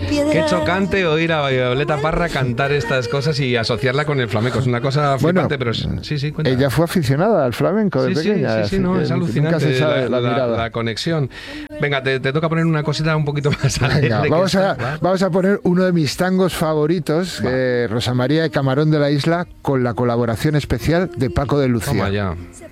Qué chocante oír a Violeta Parra cantar estas cosas y asociarla con el flamenco. Es una cosa flipante, pero sí, cuenta. Ella fue aficionada al flamenco de pequeña. Sí, no, es alucinante. Nunca se sabe la conexión. Venga, te toca poner una cosita un poquito más alegre. Venga, vamos a poner uno de mis tangos favoritos, Rosa María de Camarón de la Isla, con la colaboración especial de Paco de Lucía. Toma ya.